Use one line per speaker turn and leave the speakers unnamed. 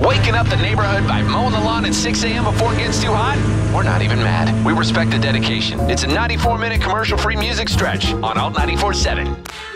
Waking up the neighborhood by mowing the lawn at 6 a.m. before it gets too hot? We're not even mad. We respect the dedication. It's a 94-minute commercial-free music stretch on Alt 94.7.